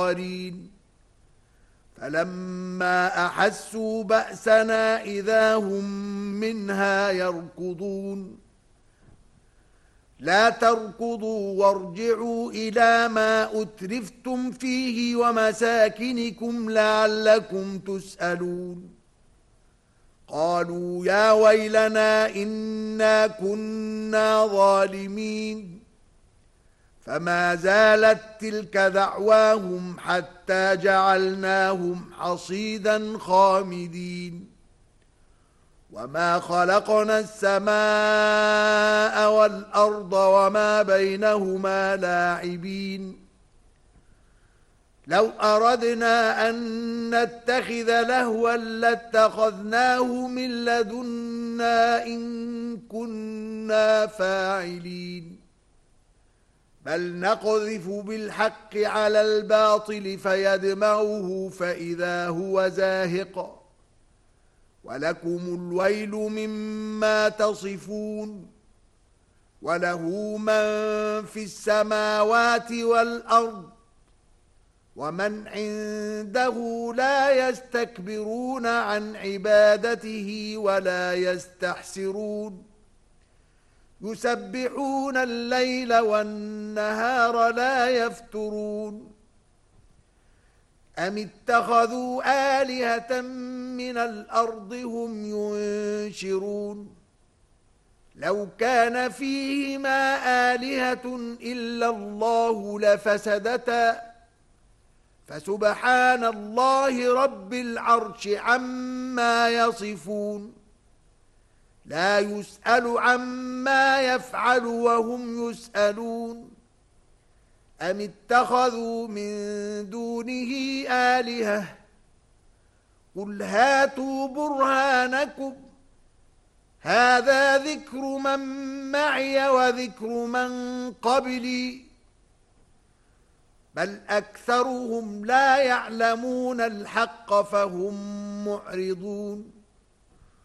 آخرين فلما أحسوا بأسنا إذا هم منها يركضون لا تركضوا وارجعوا إلى ما أترفتم فيه ومساكنكم لعلكم تسألون قالوا يا ويلنا إنا كنا ظالمين فما زالت تلك دعواهم حتى جعلناهم حصيدا خامدين وما خلقنا السماء والأرض وما بينهما لاعبين لو أردنا أن نتخذ لهوا لاتخذناه من لدنا إن كنا فاعلين بل نقذف بالحق على الباطل فيدمغه فإذا هو زاهق ولكم الويل مما تصفون وله من في السماوات والأرض ومن عنده لا يستكبرون عن عبادته ولا يستحسرون يسبحون الليل والنهار لا يفترون أم اتخذوا آلهة من الأرض هم ينشرون لو كان فيهما آلهة إلا الله لفسدتا فسبحان الله رب العرش عما يصفون لا يسأل عما يفعل وهم يسألون أم اتخذوا من دونه آلهة قل هاتوا برهانكم هذا ذكر من معي وذكر من قبلي بل أكثرهم لا يعلمون الحق فهم معرضون